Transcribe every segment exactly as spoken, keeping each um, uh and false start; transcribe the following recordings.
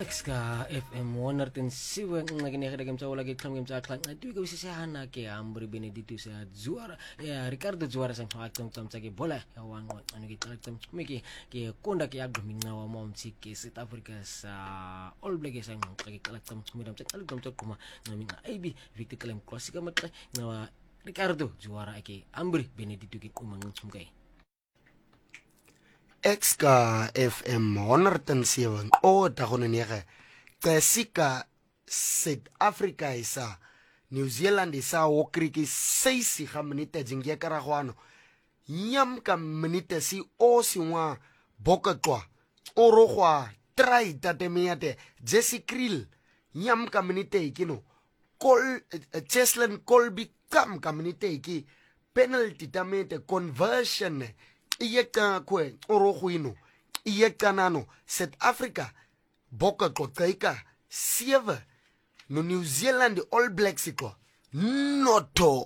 Ska F M one hundred seven nakinekada game sa wala gitlang game sa klang atu ko sisihana ke ambri benedito sa juara ya Ricardo juara sang hakam tam sa ke bola ya wang anu kita tam miki ke konda ke agdo mingawa mom si ke South Africa sa All Blacks sang ke kalak tam midam sa kalak tam sa kuma ngamin I B victor kalem klasika matra ngawa Ricardo juara ke ambri benedito ke kumang sumkai Exka F M one hundred seven o ta go nege tsika South Africa isa New Zealand isa o kriki seisi ga minute jingia karagwano nyam ka minute si o siwa bokatwa orogwa try tatemeate Jesse Krill nyam ka minute ikino Col Cheslin Colby kam ka minute iki penalty tamete conversion iyeka kwe oroguino iyeka nano South Africa boka kotaika seven no New Zealand All Blacks iko noto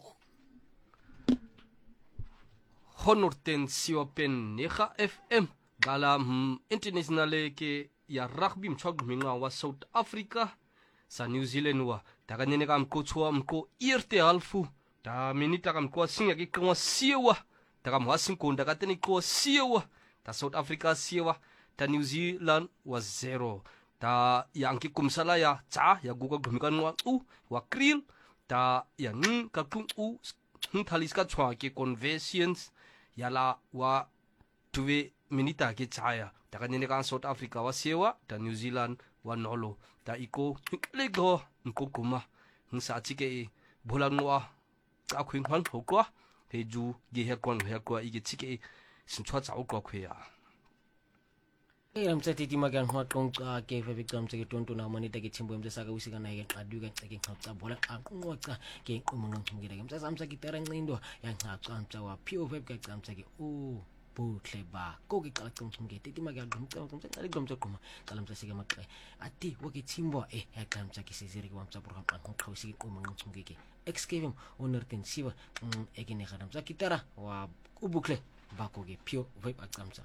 honorten siwapen nega F M gala mm, internationale ke ya rugby mchog minga wa South Africa sa New Zealand wa daga nene kam kochwa mko irte alfu ta minita kam ko singa ke kwa siwa daga mwasin ko daga tani ko siwa ta South Africa siwa ta New Zealand wa zero ta yang ki kumsala ya cha ya guga gumikan wa u wa krill ta ya ng ka tung u ng thalis ka chwa ke conversions ya la wa tuwe minita ke cha ya daga nene ka South Africa wa siwa ta New Zealand wa nolo ta iko le go nko kuma ng sa chike bolan wa ka khwin han hokwa he ju ge he kon he kwa ige chike sin chwa cha ko khya Iram sa titi magan hot kong ke fa victim sa tonto na manita ke chimbo msa saga usika na yan adu kan sa ke khapta bola ang ngota ke umangang sumgira game sa samsa ki terang lindo yang ha tsamsa wa pure web ka tsamsa ke o bu kleba ko ke kalak tong sumge titi magan dum tong tong sa gom sa kuma salam sa siga makre ati wo ke chimbo eh ha tsamsa ki sisiri ko amsa program ang khawsi ko umangang sumge ke excavem onerten siwa egine khadam sa kitara wa ubukle bako ke pure web ak tsamsa